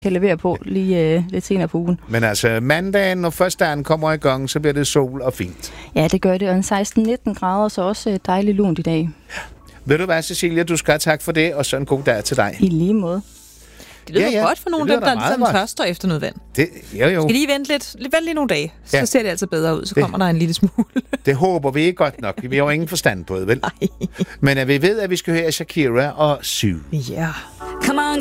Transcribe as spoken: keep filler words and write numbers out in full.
kan levere på lige øh, lidt senere på ugen. Men altså, mandagen, når først dagen kommer i gang, så bliver det sol og fint. Ja, det gør det. Og en seksten nitten grader, så også dejligt lunt i dag. Ved du hvad, Cecilia, du skal have tak for det, og så en god dag til dig. I lige måde. Det lyder Ja, ja. godt for nogle Det af dem, lyder der da ligesom meget godt. tørster efter noget vand. Det, jo, jo. Skal lige vente lidt, vente lige nogle dage, så Ja. ser det altså bedre ud. Så Det- kommer der en lille smule. Det håber vi ikke godt nok. Vi har jo ingen forstand på det, vel? Nej. Men at vi ved, at vi skal høre Shakira og Sue. Ja. Come on,